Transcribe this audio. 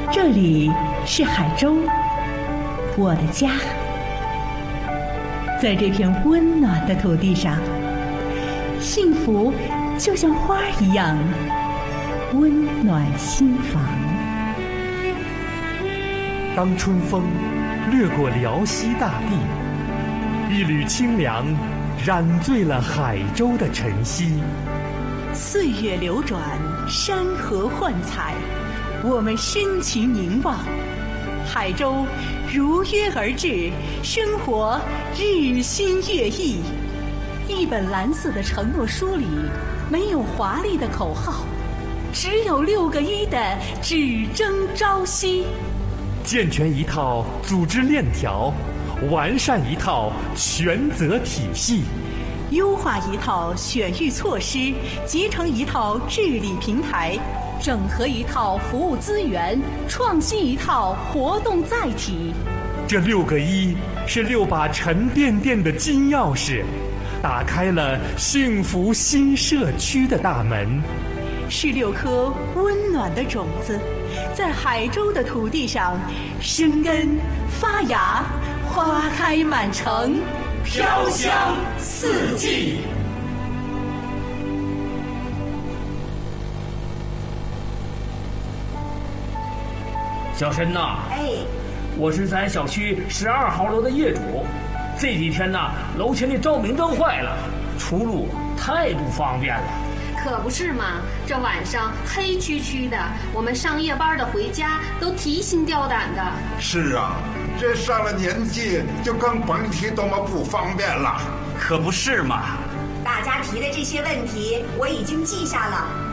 这里是海州，我的家。在这片温暖的土地上，幸福就像花一样温暖心房。 当春风掠过辽西大地，一缕清凉染醉了海州的晨曦。 岁月流转，山河幻彩，我们深情凝望，海州如约而至，生活日新月异。一本蓝色的承诺书里，没有华丽的口号，只有6个1的只争朝夕。 健全一套组织链条，完善一套权责体系， 优化一套选育措施，集成一套治理平台，整合一套服务资源，创新一套活动载体。 这6个1是6把沉甸甸的金钥匙，打开了幸福新社区的大门， 是6颗温暖的种子，在海州的土地上生根发芽，花开满城，飘香四季。 小申呐，我是咱小区12号楼的业主，这几天呢，楼前的照明灯坏了，出入太不方便了。 可不是嘛，这晚上黑黢黢的，我们上夜班的回家都提心吊胆的。 是啊，这上了年纪就更甭提多么不方便了。 可不是嘛。 大家提的这些问题我已经记下了，